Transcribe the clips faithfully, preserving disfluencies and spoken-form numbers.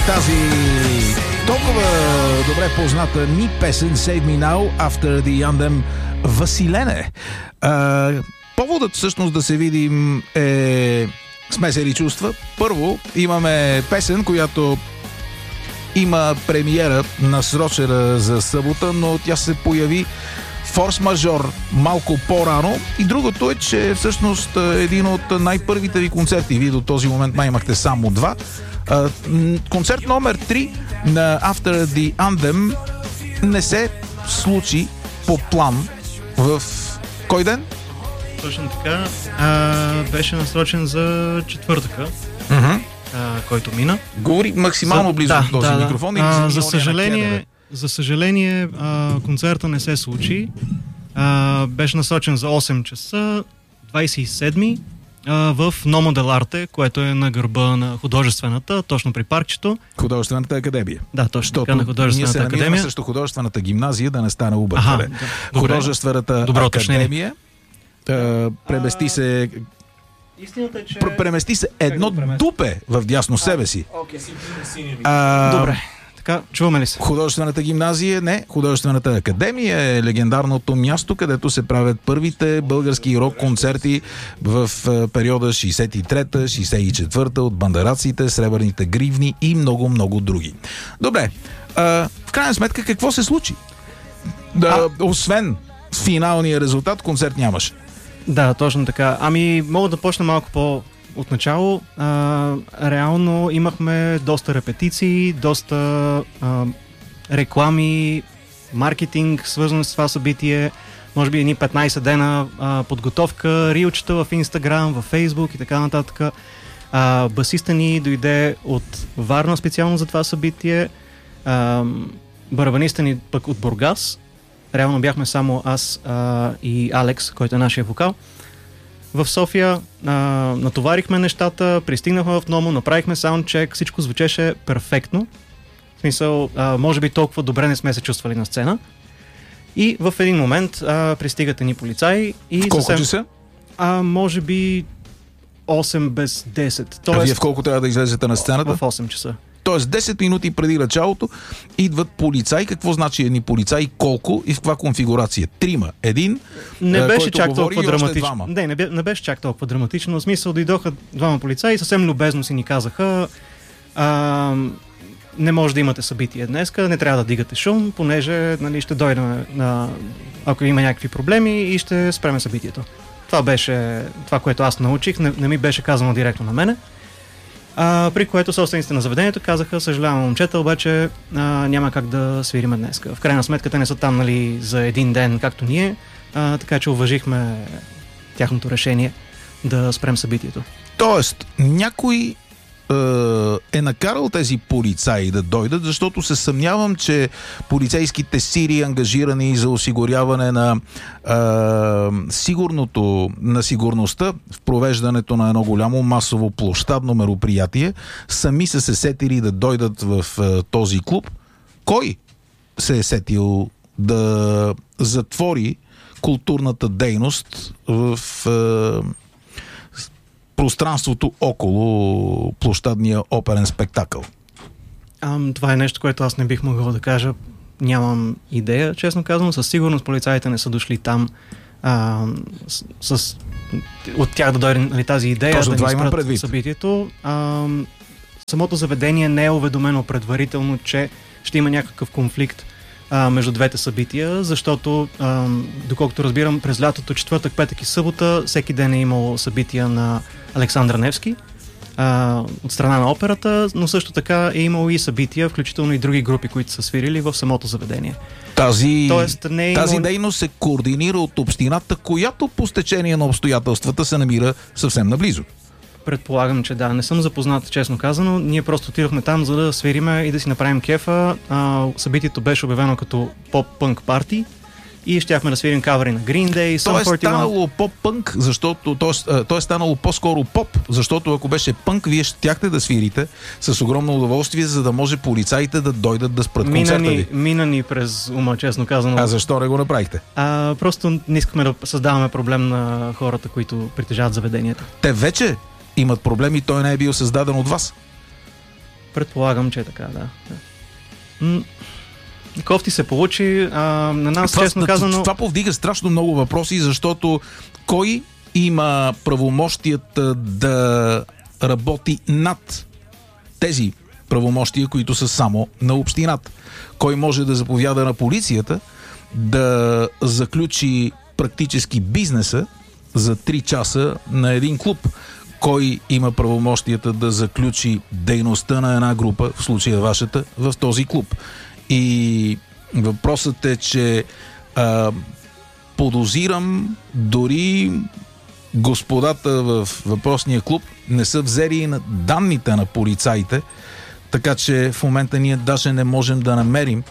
тази толкова добре позната ни песен Save Me Now After the Anthem Василене. А, поводът всъщност да се видим е смесени чувства. Първо имаме песен, която има премиера насрочена за събота, но тя се появи форс-мажор малко по-рано. И другото е, че всъщност един от най-първите ви концерти, вие до този момент май имахте само два. Концерт номер три на After the Anthem не се случи по план в кой ден? Точно така. А, беше насрочен за четвъртъка, Uh-huh. а, който мина. Говори максимално за, близо да, до този да, микрофон. Да. И А, за съжаление, за съжаление а, концерта не се случи. А, беше насрочен за осем часа, двадесет и седми а, в Номо дел Арте, което е на гърба на художествената, точно при паркчето. Художествената академия. Да, точно така, на художествената ние се академия. Също художествената гимназия, да не стане объркане. Да, художествената добро академия а, премести се Истината е, че... премести се едно да дупе в дясно себе си. Okay. А, Добре. Така, чуваме ли се? Художествената гимназия, не. Художествената академия е легендарното място, където се правят първите български рок-концерти в периода шейсет и трета шейсет и четвърта от Бандараците, Сребърните гривни и много-много други. Добре, а, в крайна сметка какво се случи? Да, а... Освен финалния резултат, концерт нямаше. Да, точно така. Ами, мога да почна малко по от начало. А, реално имахме доста репетиции, доста а, реклами, маркетинг, свързан с това събитие. Може би едни петнадесет дена а, подготовка, рилчета в Инстаграм, в Фейсбук и така нататък. А, басиста ни дойде от Варна специално за това събитие. А, барабаниста ни пък от Бургас. Реално бяхме само аз а, и Алекс, който е нашия вокал. В София а, натоварихме нещата, пристигнахме в Номо, направихме саундчек, всичко звучеше перфектно. В смисъл, а, може би толкова добре не сме се чувствали на сцена. И в един момент а, пристигат ни полицаи и... В колко съвсем, часа? А, може би осем без десет. Тоест, а вие в колко трябва да излезете на сцената? В осем часа. Тоест десет минути преди началото идват полицаи. Какво значи едни полицаи? Колко и в каква конфигурация? Трима. Един, не беше чак говори, толкова драматично. Не, не, не беше чак толкова драматично. В смисъл, дойдоха двама полицаи и съвсем любезно си ни казаха: а, не може да имате събитие днеска, не трябва да дигате шум, понеже, нали, ще дойдем на, ако има някакви проблеми, и ще спреме събитието. Това беше това, което аз научих. Не, не ми беше казано директно на мене. А, при което собствениците на заведението казаха: съжалявам, момчета, обаче а, няма как да свириме днес. В крайна сметка те не са там, нали, за един ден, както ние, а, така че уважихме тяхното решение да спрем събитието. Тоест, някой е накарал тези полицаи да дойдат, защото се съмнявам, че полицейските сили, ангажирани за осигуряване на е, сигурното, на сигурността в провеждането на едно голямо масово площадно мероприятие, сами са се сетили да дойдат в е, този клуб. Кой се е сетил да затвори културната дейност в е, пространството около площадния оперен спектакъл? А, това е нещо, което аз не бих могъл да кажа. Нямам идея, честно казвам. Със сигурност полицаите не са дошли там а, с, с, от тях да дойде, нали, тази идея. Точно да това ни спрат събитието. А, самото заведение не е уведомено предварително, че ще има някакъв конфликт а, между двете събития, защото, а, доколкото разбирам, през лятото, четвъртък, петък и събота, всеки ден е имало събития на Александър Невски а, от страна на операта, но също така е имало и събития, включително и други групи, които са свирили в самото заведение. Тази, Тоест, не е тази имало... дейност се координира от общината, която по стечение на обстоятелствата се намира съвсем наблизо. Предполагам, че да. Не съм запознат, честно казано. Ние просто отидохме там, за да свириме и да си направим кефа. А, събитието беше обявено като поп-пънк парти и щяхме да свирим кавери на Green Day, Sum То е форти и едно. станало поп-пънк, защото то, то е станало по-скоро поп, защото ако беше пънк, вие щяхте да свирите с огромно удоволствие, за да може полицаите да дойдат да спрат концерта ви. Мина ни през ума, честно казано. А защо не го направихте? А, просто не искаме да създаваме проблем на хората, които притежават заведението. Те вече имат проблеми, той не е бил създаден от вас. Предполагам, че е така, да. М- кофти се получи. А, на нас, това, честно казано... Това повдига страшно много въпроси, защото кой има правомощията да работи над тези правомощия, които са само на общината? Кой може да заповяда на полицията да заключи практически бизнеса за три часа на един клуб? Кой има правомощията да заключи дейността на една група, в случая вашата, в този клуб? И въпросът е, че а, подозирам дори господата в въпросния клуб не са взели и на данните на полицаите, така че в момента ние даже не можем да намерим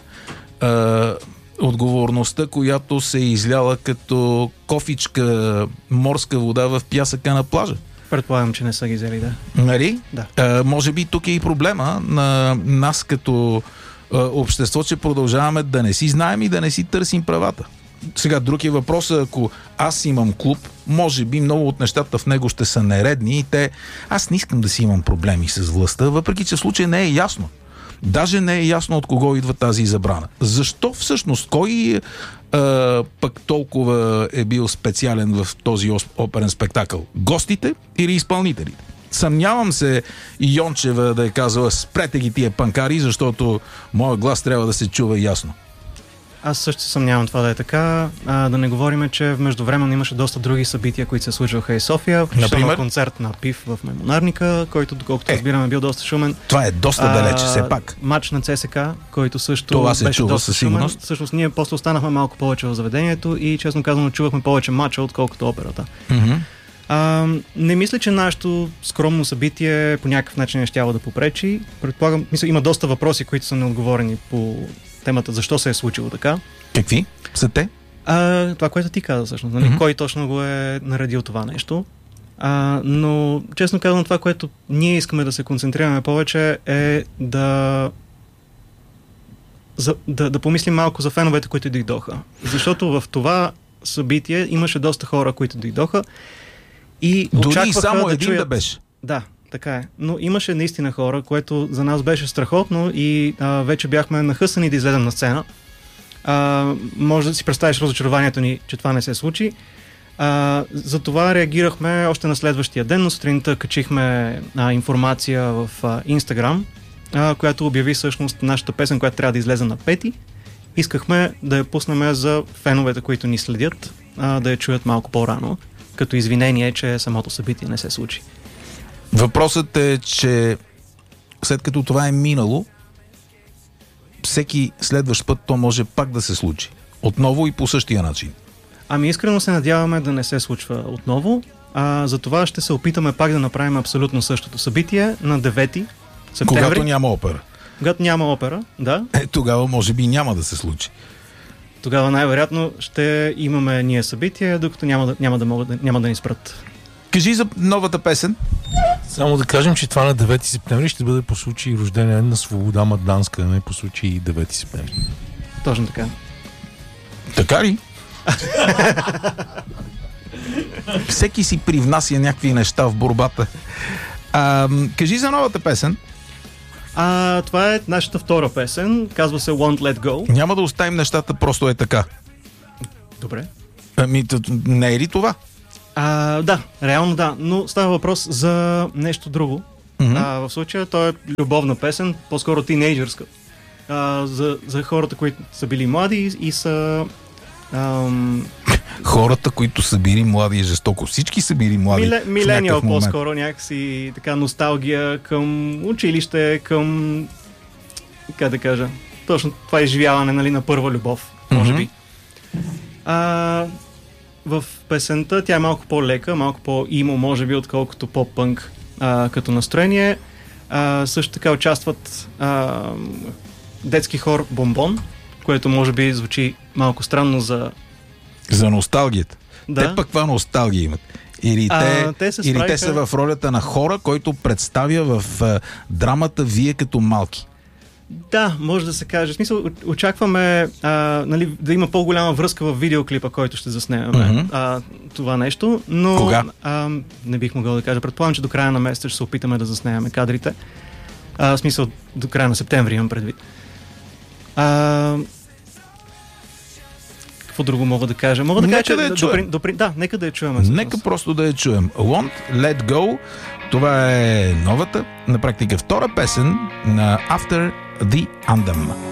а, отговорността, която се е изляла като кофичка морска вода в пясъка на плажа. Предполагам, че не са ги взели, да. Нали? Да. А, може би тук е и проблема на нас като а, общество, че продължаваме да не си знаем и да не си търсим правата. Сега, друг е въпросът, ако аз имам клуб, може би много от нещата в него ще са нередни и те... Аз не искам да си имам проблеми с властта, въпреки че в случай не е ясно. Даже не е ясно от кого идва тази забрана. Защо всъщност? Кой а, пък толкова е бил специален в този оперен спектакъл? Гостите или изпълнителите? Съмнявам се Йончева да е казала: спрете ги тия панкари, защото моят глас трябва да се чува ясно. Аз също се съмнявам това да е така. А, да не говорим, че междувременно имаше доста други събития, които се случваха и в София. Например? Концерт на ПИФ в Мемонарника, който, доколкото е, разбираме, бил доста шумен. Това е доста а, далече, все пак. Матч на ЦСКА, който също това се беше чува доста със сигурност. шумен. Всъщност ние после останахме малко повече в заведението и честно казано чувахме повече матча, отколкото операта. Mm-hmm. А, не мисля, че нашето скромно събитие по някакъв начин е щяло да попречи. Предполагам, мисля, има доста въпроси, които са неотговорени по темата защо се е случило така. Какви са те? А, това, което ти каза всъщност. Нали? Mm-hmm. Кой точно го е наредил това нещо. А, но, честно казвам, това, което ние искаме да се концентрираме повече е да, за, да, да помислим малко за феновете, които дойдоха. Защото в това събитие имаше доста хора, които дойдоха и дори и само да един чуят... да беше. Да, така е. Но имаше наистина хора, което за нас беше страхотно и а, вече бяхме нахъсани да излезем на сцена. А, може да си представиш разочарованието ни, че това не се случи. А, затова реагирахме още на следващия ден, но сутринта качихме а, информация в а, Instagram, а, която обяви всъщност нашата песен, която трябва да излезе на пети. Искахме да я пуснем за феновете, които ни следят, а, да я чуят малко по-рано, като извинение, че самото събитие не се случи. Въпросът е, че след като това е минало, всеки следващ път то може пак да се случи. Отново и по същия начин. Ами искрено се надяваме да не се случва отново. А, за това ще се опитаме пак да направим абсолютно същото събитие на девети септември. Когато няма опера. Когато няма опера, да. Е, тогава може би няма да се случи. Тогава най-вероятно ще имаме ние събитие, докато няма да, няма да, могат, да, няма да ни спрат. Кажи за новата песен. Само да кажем, че това на девети септември ще бъде по случай рождения на Свобода Маданска, не по случай девети септември. Точно така. Така ли? Всеки си привнася някакви неща в борбата. А, кажи за новата песен. А, това е нашата втора песен. Казва се Won't Let Go. Няма да оставим нещата просто е така. Добре. Ами, не е ли това? А, да, реално да, но става въпрос за нещо друго. Mm-hmm. А, в случая то е любовна песен, по-скоро тинейджърска. А, за, за хората, които са били млади и, и са... Ам... Хората, които са били млади и жестоко. Всички са били млади. Миле, милениал по-скоро, някакси така носталгия към училище, към... как да кажа... Точно това изживяване, нали, на първа любов, може mm-hmm. би. А... В песента тя е малко по-лека, малко по-има, може би, отколкото по-пънк а, като настроение. А, също така участват а, детски хор Бомбон, което може би звучи малко странно за... За носталгията. Да. Те пък каква носталгия имат? Или, а, те, те, се или справиха... те са в ролята на хора, който представя в а, драмата Вие като малки. Да, може да се каже. В смисъл, очакваме а, нали, да има по-голяма връзка в видеоклипа, който ще заснемем mm-hmm. а, това нещо, но Кога? А, не бих могъл да кажа. Предполагам, че до края на месеца ще се опитаме да заснемем кадрите. А, в смисъл, до края на септември имам предвид. А, какво друго мога да кажа? Мога да Нека кажа, да я че чуем. допри, допри, да, нека да я чуем. Нека просто да я чуем. Want, Let Go. Това е новата, на практика втора песен на After the Anthem.